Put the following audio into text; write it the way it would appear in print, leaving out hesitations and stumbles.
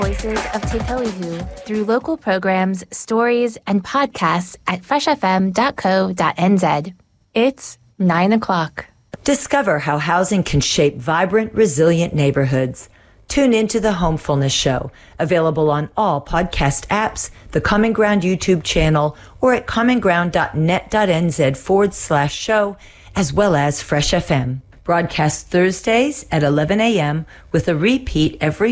Voices of Te Kauihu through local programs, stories, and podcasts at freshfm.co.nz. It's 9 o'clock. Discover how housing can shape vibrant, resilient neighborhoods. Tune into The Homefulness Show, available on all podcast apps, the Common Ground YouTube channel, or at commonground.net.nz/show, as well as Fresh FM. Broadcast Thursdays at 11 a.m. with a repeat every